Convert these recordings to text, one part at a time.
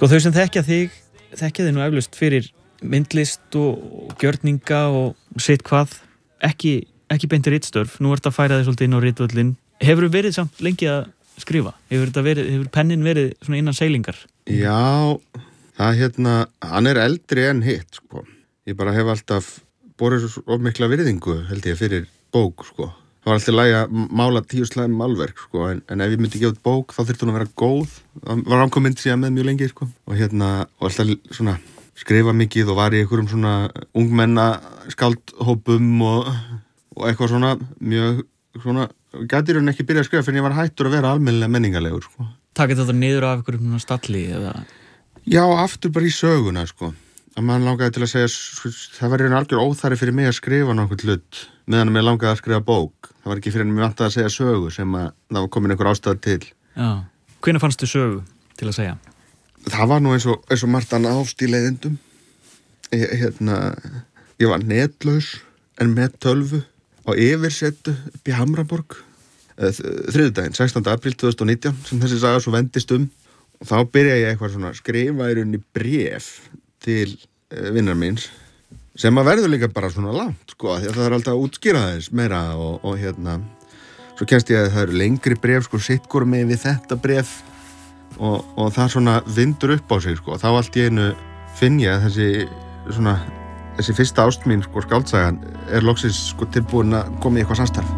Sko þau sem þekkja þig nú eflaust fyrir myndlist og gjörninga og sitt hvað, ekki beinti ritstörf, nú ert að færa þig svolítið inn á ritvöllin. Hefur þú verið samt lengi að skrifa? Hefur pennin verið svona innan seilingar? Já, hann eldri en hitt, sko. Ég bara hef alltaf borið svo mikla virðingu, held ég, fyrir bók, sko. Það var alltaf lægi að mála 10 slæm málverk, sko, en ef ég myndi gefa út bók, þá þyrfti hún að vera góð. Það var ákominn síðan með mjög lengi, sko. Og alltaf svona skrifa mikið og var í einhverjum svona ungmenna skáldhópum og eitthvað svona mjög svona, gæti hún ekki byrja að skrifa fyrir ég var hættur að vera almennilega menningarlegur, sko. Takið þetta niður af einhverjum stalli, eða? Já, aftur bara í söguna, sko. Að mann langaði til að segja, það var algjör óþarfi fyrir mig að skrifa nokkuð hlut meðan mér langaði að skrifa bók. Það var ekki fyrir en mér vantaði að segja sögu sem að það var komin einhver ástæða til. Já. Hvenær fannstu sögu til að segja? Það var nú eins og margt annað ást í leiðindum. Ég var netlaus en með tölvu á yfirsetu upp í Hamraborg. Þriðjudaginn, 16. apríl 2019 sem þessi saga svo vendist og þá byrjaði ég eitthvað svona skrifa í rauninni bréf til vinnar míns sem að verður líka bara svona langt, sko, því að það alltaf að útskýra þess meira og svo kennst ég að það eru lengri bréf, sko, sittkor með við þetta bréf og það svona vindur upp á sig, sko, þá allt í einu finn ég að þessi fyrsta ást mín, sko, skáldsagan loksins, sko, tilbúin að koma í eitthvað samstarf.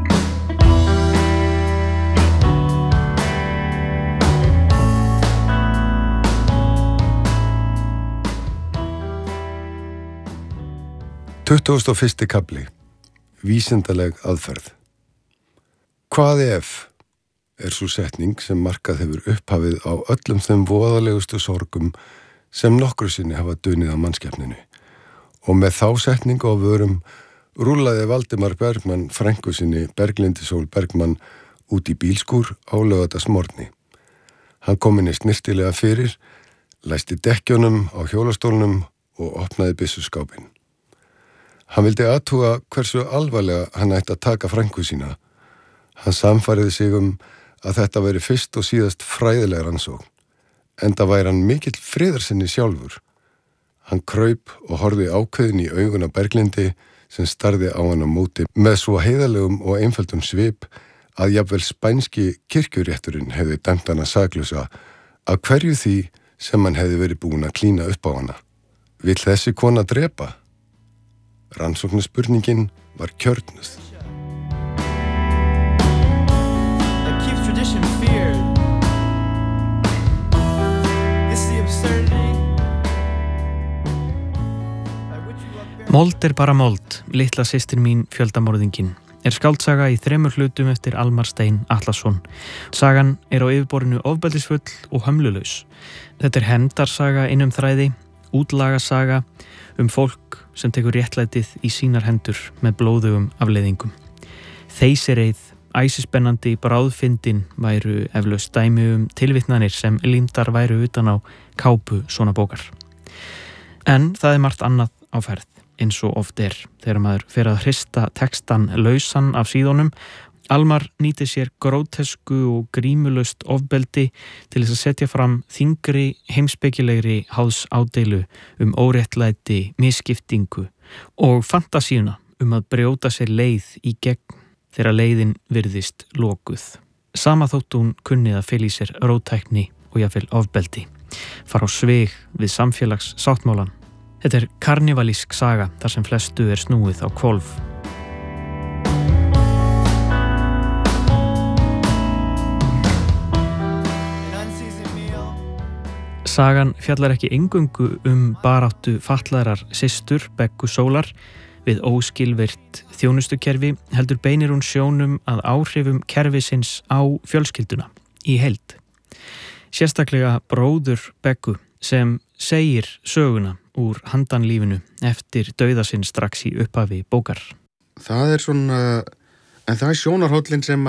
Tuttugasti og fyrsti kafli. Vísindaleg aðferð. Hvað ef svo setning sem markað hefur upphafið á öllum þeim voðalegustu sorgum sem nokkru sinni hafa dunið á mannskepninu. Og með þá setningu á vörum rúllaði Valdimar Bergmann frænku sinni Berglindi Sól Bergmann út í bílskúr á laugardagsmorgni. Hann kom henni snirtilega fyrir, læsti dekkjunum á hjólastólnum og opnaði byssuskápinn. Hann vildi athuga hversu alvarlega hann ætti að taka frænku sína. Hann sannfærði sig að þetta væri fyrst og síðast fræðilega rannsókn. Enda væri hann mikill friðarsinni sjálfur. Hann kraup og horfði ákveðin í augun á Berglindi sem starði á hann á móti með svo heiðarlegum og einföldum svip að jafnvel spænski kirkjurétturinn hefði dæmt hana saklausa af hverju því sem hann hefði verið búin að klína upp á hana. Vill þessi kona drepa? Rannsóknarspurningin var kjörnuð. Mold bara mold, litla systir mín fjöldamorðingin, skáldsaga í 3 hlutum eftir Almar Stein Atlason. Sagan á yfirborðinu ofbeldisfull og hömlulaus. Þetta hefndarsaga þræði, útlagasaga fólk sem tekur réttlætið í sínar hendur með blóðugum afleiðingum. Þeysireið, æsispennandi bráðfyndin væru eflaust dæmi tilvitnanir sem límdar væru utan á kápu svona bókar. En það margt annað á ferð, eins og oft þegar maður fer að hrista textan lausan af síðunum. Almar nýtir sér grótesku og grímulaust ofbeldi til þess að setja fram þyngri, heimspekilegri háðsádeilu óréttlæti, misskiptingu og fantasíuna að brjóta sér leið í gegn þegar leiðin virðist lokuð. Sama þótt hún kunnið að fela í sér róttækni og jafnvel ofbeldi. Fara á svig við samfélagssáttmálan. Þetta karnivalísk saga þar sem flestu snúið á hvolf. Sagan fjallar ekki eingöngu baráttu fatlaðrar systur Beggu Sólar við óskilvirkt þjónustukerfi, heldur beinir hún sjónum að áhrifum kerfisins á fjölskylduna í heild. Sérstaklega bróður Beggu sem segir söguna úr handanlífinu eftir dauða sinn strax í upphafi bókar. Það svona, en það sjónarhóllinn sem